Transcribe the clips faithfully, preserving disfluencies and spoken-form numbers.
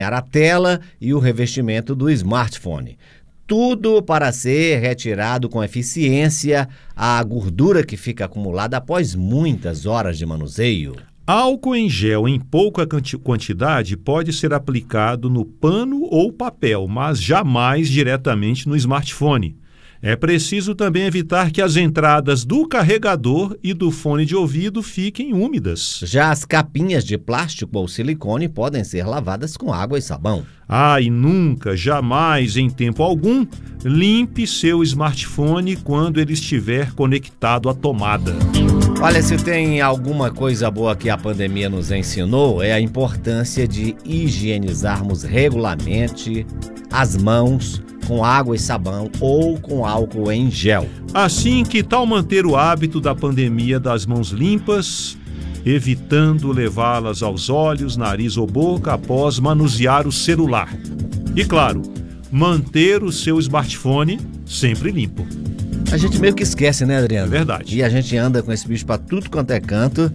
a tela e o revestimento do smartphone. Tudo para ser retirado com eficiência a gordura que fica acumulada após muitas horas de manuseio. Álcool em gel em pouca quantidade pode ser aplicado no pano ou papel, mas jamais diretamente no smartphone. É preciso também evitar que as entradas do carregador e do fone de ouvido fiquem úmidas. Já as capinhas de plástico ou silicone podem ser lavadas com água e sabão. Ah, e nunca, jamais, em tempo algum, limpe seu smartphone quando ele estiver conectado à tomada. Olha, se tem alguma coisa boa que a pandemia nos ensinou, é a importância de higienizarmos regularmente as mãos com água e sabão ou com álcool em gel. Assim, que tal manter o hábito da pandemia das mãos limpas, evitando levá-las aos olhos, nariz ou boca após manusear o celular? E claro, manter o seu smartphone sempre limpo. A gente meio que esquece, né, Adriano? É verdade. E a gente anda com esse bicho pra tudo quanto é canto.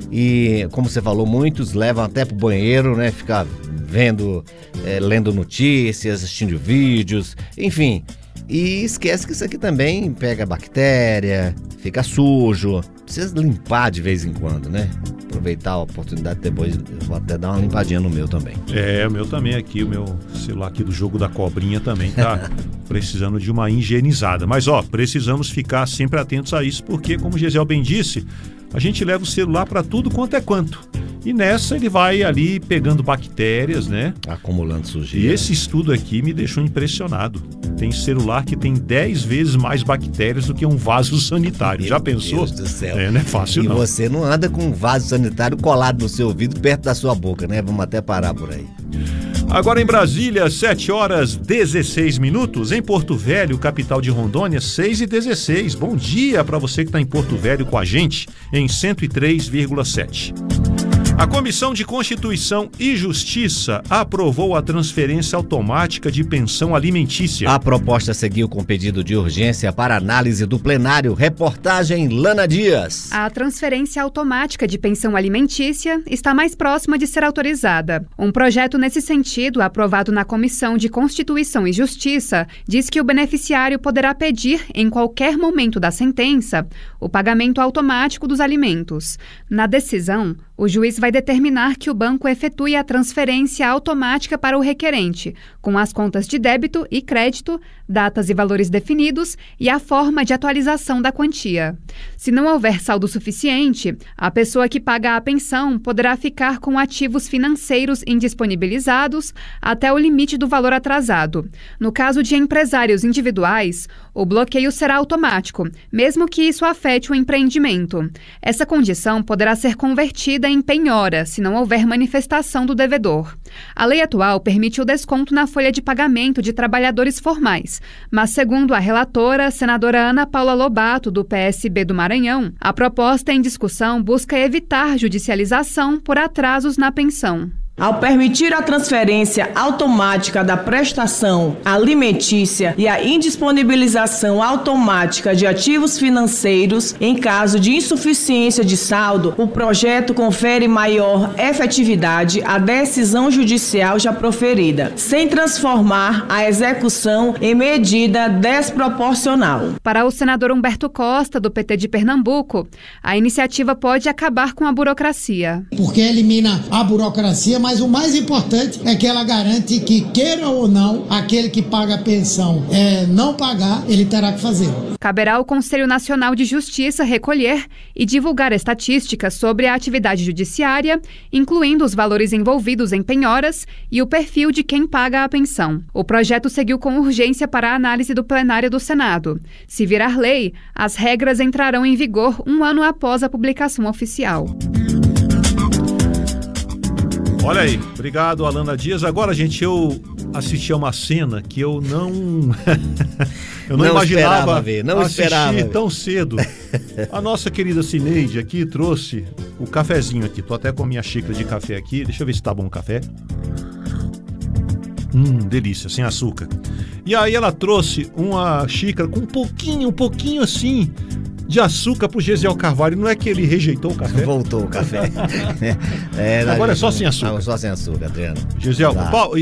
E, como você falou, muitos levam até pro banheiro, né? Ficar vendo, é, lendo notícias, assistindo vídeos, enfim. E esquece que isso aqui também pega bactéria, fica sujo. Precisa limpar de vez em quando, né? Aproveitar a oportunidade depois, eu vou até dar uma limpadinha no meu também. É, o meu também aqui, o meu celular aqui do jogo da cobrinha também tá precisando de uma higienizada. Mas ó, precisamos ficar sempre atentos a isso, porque, como o Gisel bem disse, a gente leva o celular para tudo quanto é quanto. E nessa ele vai ali pegando bactérias, né? Acumulando sujeira. E esse estudo aqui me deixou impressionado. Tem celular que tem dez vezes mais bactérias do que um vaso sanitário. Meu Já pensou? Deus do céu. É, não é fácil e não. E você não anda com um vaso sanitário colado no seu ouvido, perto da sua boca, né? Vamos até parar por aí. Agora em Brasília, sete horas e dezesseis minutos. Em Porto Velho, capital de Rondônia, seis e dezesseis. Bom dia para você que está em Porto Velho com a gente, em cento e três vírgula sete. A Comissão de Constituição e Justiça aprovou a transferência automática de pensão alimentícia. A proposta seguiu com pedido de urgência para análise do plenário. Reportagem Lana Dias. A transferência automática de pensão alimentícia está mais próxima de ser autorizada. Um projeto nesse sentido, aprovado na Comissão de Constituição e Justiça, diz que o beneficiário poderá pedir, em qualquer momento da sentença, o pagamento automático dos alimentos. Na decisão, o juiz vai determinar que o banco efetue a transferência automática para o requerente, com as contas de débito e crédito, datas e valores definidos e a forma de atualização da quantia. Se não houver saldo suficiente, a pessoa que paga a pensão poderá ficar com ativos financeiros indisponibilizados até o limite do valor atrasado. No caso de empresários individuais, o bloqueio será automático, mesmo que isso afete o empreendimento. Essa condição poderá ser convertida em penhora, se não houver manifestação do devedor. A lei atual permite o desconto na folha de pagamento de trabalhadores formais, mas, segundo a relatora, senadora Ana Paula Lobato, do P S B do Maranhão, a proposta em discussão busca evitar judicialização por atrasos na pensão. Ao permitir a transferência automática da prestação alimentícia e a indisponibilização automática de ativos financeiros em caso de insuficiência de saldo, o projeto confere maior efetividade à decisão judicial já proferida, sem transformar a execução em medida desproporcional. Para o senador Humberto Costa, do P T de Pernambuco, a iniciativa pode acabar com a burocracia. Porque elimina a burocracia, mas o mais importante é que ela garante que, queira ou não, aquele que paga a pensão é, não pagar, ele terá que fazer. Caberá ao Conselho Nacional de Justiça recolher e divulgar estatísticas sobre a atividade judiciária, incluindo os valores envolvidos em penhoras e o perfil de quem paga a pensão. O projeto seguiu com urgência para a análise do plenário do Senado. Se virar lei, as regras entrarão em vigor um ano após a publicação oficial. Olha aí, obrigado, Alana Dias. Agora, gente, eu assisti a uma cena que eu não eu não, não imaginava esperava ver, não assistir esperava tão cedo. A nossa querida Cineide aqui trouxe o cafezinho aqui. Tô até com a minha xícara de café aqui. Deixa eu ver se tá bom o café. Hum, delícia, sem açúcar. E aí ela trouxe uma xícara com um pouquinho, um pouquinho assim de açúcar pro Gesiel Carvalho. Não é que ele rejeitou o café? Voltou o café. É, Agora é só sem açúcar. Só sem açúcar, Adriano. Gesiel, Tá. Paulo,